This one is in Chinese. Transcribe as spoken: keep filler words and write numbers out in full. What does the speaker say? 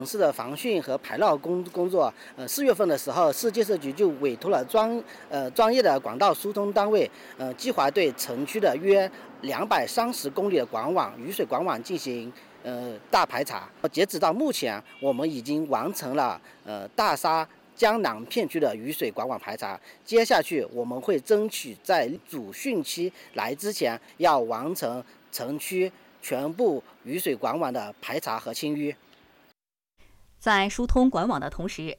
城市的防汛和排涝工工作，呃，四月份的时候，市建设局就委托了专呃专业的管道疏通单位，呃，计划对城区的约两百三十公里的管网雨水管网进行呃大排查。截止到目前，我们已经完成了呃大沙江南片区的雨水管网排查。接下去我们会争取在主汛期来之前，要完成城区全部雨水管网的排查和清淤。 在疏通管网的同时，